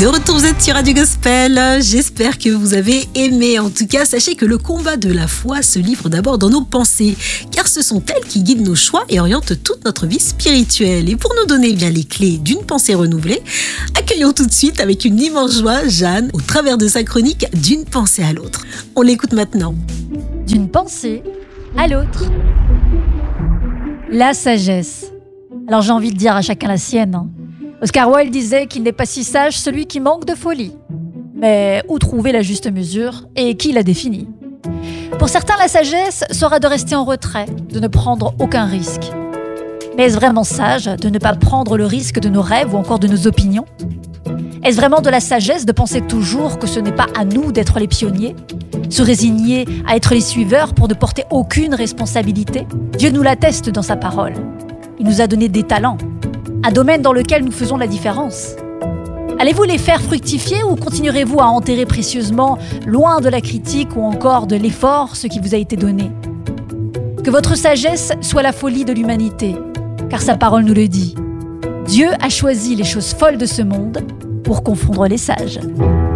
De retour, vous êtes sur Radio Gospel. J'espère que vous avez aimé. En tout cas, sachez que le combat de la foi se livre d'abord dans nos pensées, car ce sont elles qui guident nos choix et orientent toute notre vie spirituelle. Et pour nous donner bien les clés d'une pensée renouvelée, accueillons tout de suite avec une immense joie Jeanne au travers de sa chronique D'une pensée à l'autre. On l'écoute maintenant. D'une pensée à l'autre. La sagesse. Alors j'ai envie de dire à chacun la sienne. Oscar Wilde disait qu'il n'est pas si sage celui qui manque de folie. Mais où trouver la juste mesure et qui la définit ? Pour certains, la sagesse sera de rester en retrait, de ne prendre aucun risque. Mais est-ce vraiment sage de ne pas prendre le risque de nos rêves ou encore de nos opinions ? Est-ce vraiment de la sagesse de penser toujours que ce n'est pas à nous d'être les pionniers ? Se résigner à être les suiveurs pour ne porter aucune responsabilité ? Dieu nous l'atteste dans sa parole. Il nous a donné des talents, un domaine dans lequel nous faisons la différence. Allez-vous les faire fructifier ou continuerez-vous à enterrer précieusement, loin de la critique ou encore de l'effort, ce qui vous a été donné ? Que votre sagesse soit la folie de l'humanité, car sa parole nous le dit. Dieu a choisi les choses folles de ce monde pour confondre les sages.